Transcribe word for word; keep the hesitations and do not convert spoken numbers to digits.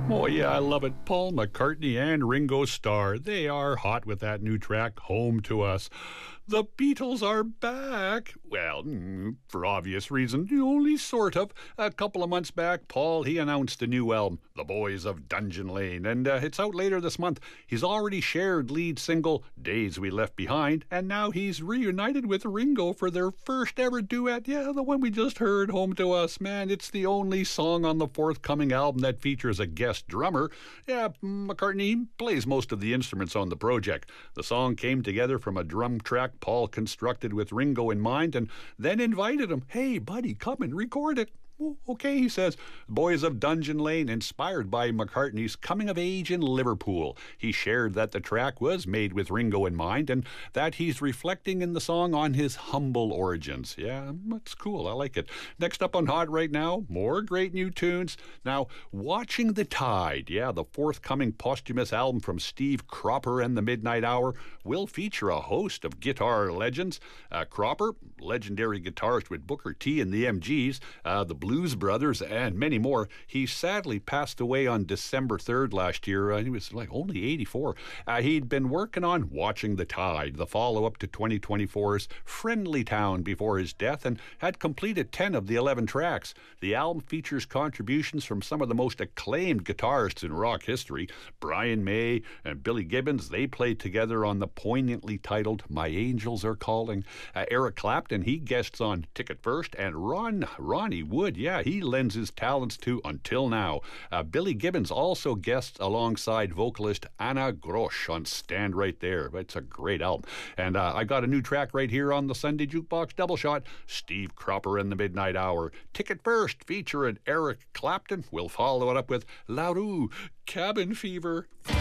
Oh, yeah, I love it. Paul McCartney and Ringo Starr. They are hot with that new track, Home to Us. The Beatles are back. Well, mm, for obvious reasons, only sort of. A couple of months back, Paul, he announced a new album, The Boys of Dungeon Lane, and uh, it's out later this month. He's already shared lead single, Days We Left Behind, and now he's reunited with Ringo for their first ever duet. Yeah, the one we just heard, Home to Us. Man, it's the only song on the forthcoming album that features a guest drummer. Yeah, McCartney plays most of the instruments on the project. The song came together from a drum track Paul constructed with Ringo in mind and then invited him. Hey, buddy, come and record it. Well, okay, he says. Boys of Dungeon Lane, inspired by McCartney's coming of age in Liverpool. He shared that the track was made with Ringo in mind and that he's reflecting in the song on his humble origins. Yeah, that's cool. I like it. Next up on Hot right now, more great new tunes. Now, Watching the Tide. Yeah, the forthcoming posthumous album from Steve Cropper and the Midnight Hour will feature a host of guitar legends. Uh, Cropper, legendary guitarist with Booker T and the M Gs, uh, the Blues Brothers, and many more. He sadly passed away on December third last year. Uh, he was like only eighty-four. Uh, he'd been working on Watching the Tide, the follow-up to twenty twenty-four's Friendly Town, before his death, and had completed ten of the eleven tracks. The album features contributions from some of the most acclaimed guitarists in rock history. Brian May and Billy Gibbons, they played together on the poignantly titled My Angels Are Calling. Uh, Eric Clapton, he guests on Ticket First, and Ron Ronnie Wood, yeah, he lends his talents to Until Now. Uh, Billy Gibbons also guests alongside vocalist Anna Grosch on Stand Right There. It's a great album. And uh, I got a new track right here on the Sunday Jukebox Double Shot, Steve Cropper and the Midnight Hour. Ticket First, featuring Eric Clapton. We'll follow it up with La Rue, Cabin Fever.